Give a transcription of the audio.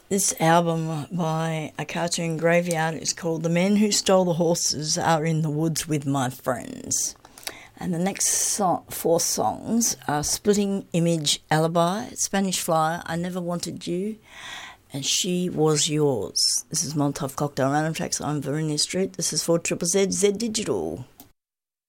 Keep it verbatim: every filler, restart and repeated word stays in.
This album by A Cartoon Graveyard is called The Men Who Stole the Horses Are in the Woods with My Friends. And the next so- four songs are Splitting Image, Alibi, Spanish Flyer, I Never Wanted You, and She Was Yours. This is Molotov Cocktail Random Tracks. I'm Verinia Street. This is four Z Z Z Digital.